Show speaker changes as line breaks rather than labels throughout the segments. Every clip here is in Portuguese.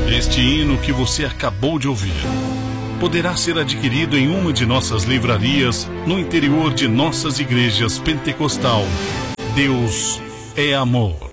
Este hino que você acabou de ouvir poderá ser adquirido em uma de nossas livrarias no interior de nossas igrejas pentecostal. Deus é amor.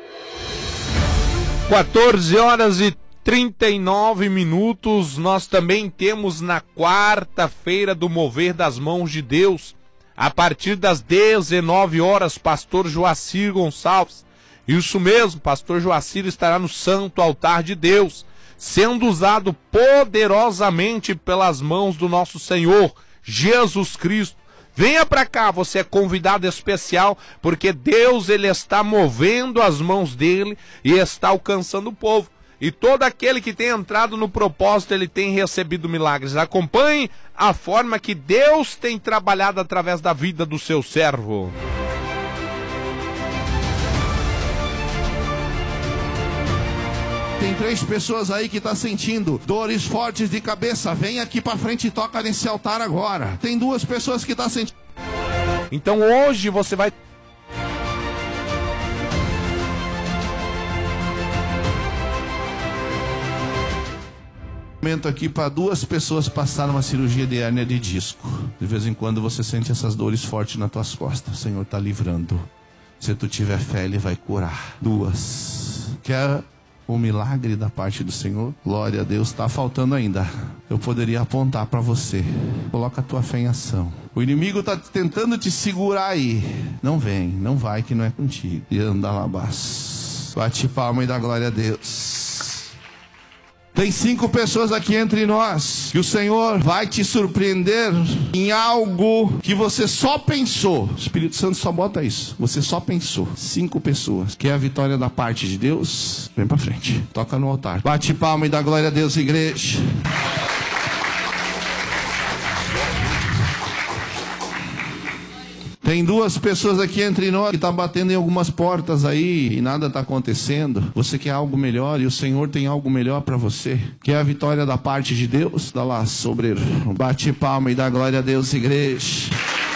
14h39, nós também temos na quarta-feira do Mover das Mãos de Deus, a partir das 19 horas, pastor Joacir Gonçalves. Isso mesmo, pastor Joacir estará no Santo Altar de Deus, sendo usado poderosamente pelas mãos do nosso Senhor, Jesus Cristo. Venha para cá, você é convidado especial, porque Deus ele está movendo as mãos dele e está alcançando o povo. E todo aquele que tem entrado no propósito, ele tem recebido milagres. Acompanhe a forma que Deus tem trabalhado através da vida do seu servo.
Tem 3 pessoas aí que estão sentindo dores fortes de cabeça. Vem aqui pra frente e toca nesse altar agora. Tem 2 pessoas que estão sentindo.
Então hoje você vai...
Momento aqui para 2 pessoas passarem uma cirurgia de hérnia de disco. De vez em quando você sente essas dores fortes nas tuas costas. O Senhor está livrando. Se tu tiver fé, Ele vai curar. 2. Quer o milagre da parte do Senhor? Glória a Deus, está faltando ainda. Eu poderia apontar para você. Coloca a tua fé em ação. O inimigo está tentando te segurar aí. Não vem, não vai, que não é contigo. E anda lá, bate palma e dá glória a Deus. Tem 5 pessoas aqui entre nós que o Senhor vai te surpreender em algo que você só pensou. O Espírito Santo só bota isso. Você só pensou. 5 pessoas. Quer a vitória da parte de Deus? Vem pra frente. Toca no altar. Bate palma e dá glória a Deus, igreja. Tem 2 pessoas aqui entre nós que estão batendo em algumas portas aí e nada está acontecendo. Você quer algo melhor e o Senhor tem algo melhor para você. Quer a vitória da parte de Deus? Dá lá, sobreiro. Bate palma e dá glória a Deus, igreja.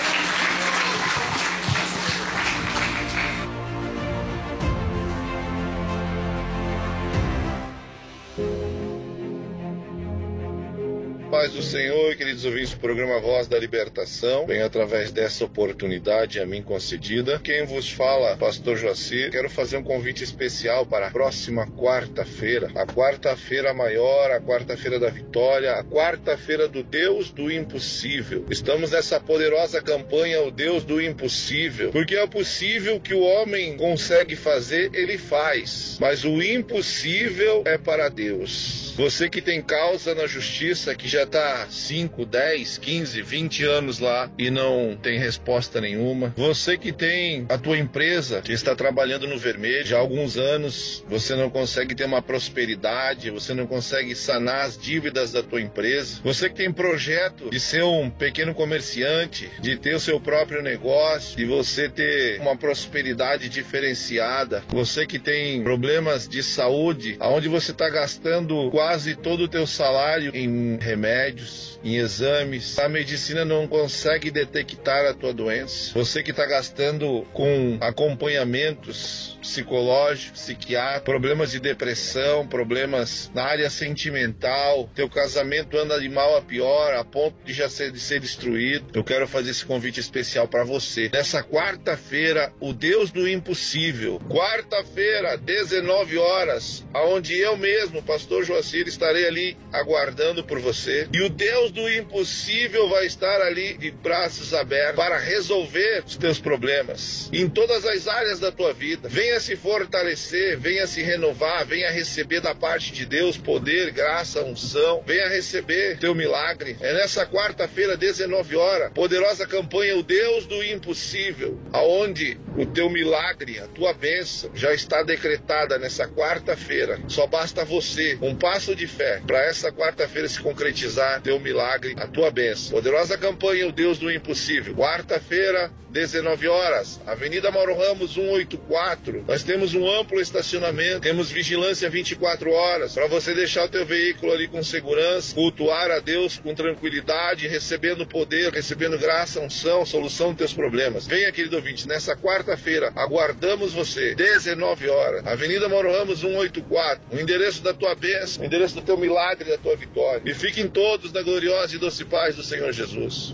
Paz do Senhor, queridos ouvintes do programa Voz da Libertação, venho através dessa oportunidade a mim concedida. Quem vos fala, pastor Joacir, quero fazer um convite especial para a próxima quarta-feira, a quarta-feira maior, a quarta-feira da vitória, a quarta-feira do Deus do impossível. Estamos nessa poderosa campanha, o Deus do impossível, porque é possível que o homem consegue fazer, ele faz, mas o impossível é para Deus. Você que tem causa na justiça, que já está 5, 10, 15, 20 anos lá e não tem resposta nenhuma. Você que tem a tua empresa que está trabalhando no vermelho já há alguns anos, você não consegue ter uma prosperidade, você não consegue sanar as dívidas da tua empresa. Você que tem projeto de ser um pequeno comerciante, de ter o seu próprio negócio, de você ter uma prosperidade diferenciada. Você que tem problemas de saúde, aonde você está gastando quase todo o teu salário em remédios, em exames, a medicina não consegue detectar a tua doença. Você que está gastando com acompanhamentos psicológicos, psiquiátricos, problemas de depressão, problemas na área sentimental, teu casamento anda de mal a pior, a ponto de já ser destruído. Eu quero fazer esse convite especial para você. Nessa quarta-feira, o Deus do impossível, quarta-feira, 19 horas, aonde eu mesmo, pastor Joacir, estarei ali aguardando por você. E o Deus do impossível vai estar ali de braços abertos para resolver os teus problemas em todas as áreas da tua vida. Venha se fortalecer, venha se renovar, venha receber da parte de Deus poder, graça, unção. Venha receber teu milagre. É nessa quarta-feira, 19 horas, poderosa campanha, o Deus do impossível, aonde o teu milagre, a tua bênção já está decretada nessa quarta-feira. Só basta você, um passo de fé, para essa quarta-feira se concretizar. profetizar teu milagre, a tua bênção. Poderosa campanha, o Deus do impossível. Quarta-feira, 19 horas, Avenida Mauro Ramos 184. Nós temos um amplo estacionamento, temos vigilância 24 horas, para você deixar o teu veículo ali com segurança, cultuar a Deus com tranquilidade, recebendo poder, recebendo graça, unção, solução dos teus problemas. Venha, querido ouvinte, nessa quarta-feira, aguardamos você, 19 horas, Avenida Mauro Ramos 184, o endereço da tua bênção, o endereço do teu milagre, da tua vitória. E fiquem todos na gloriosa e doce paz do Senhor Jesus.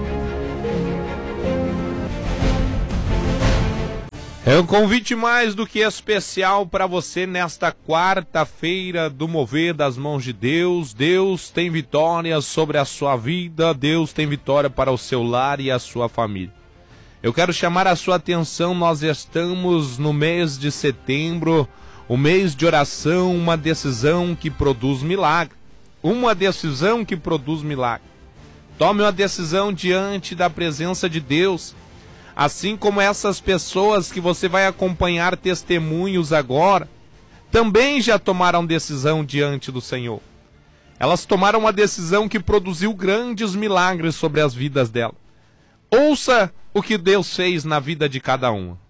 É um convite mais do que especial para você nesta quarta-feira do Mover das Mãos de Deus. Deus tem vitória sobre a sua vida, Deus tem vitória para o seu lar e a sua família. Eu quero chamar a sua atenção, nós estamos no mês de setembro, o mês de oração, uma decisão que produz milagre. Uma decisão que produz milagre. Tome uma decisão diante da presença de Deus. Assim como essas pessoas que você vai acompanhar testemunhos agora, também já tomaram decisão diante do Senhor. Elas tomaram uma decisão que produziu grandes milagres sobre as vidas delas. Ouça o que Deus fez na vida de cada uma.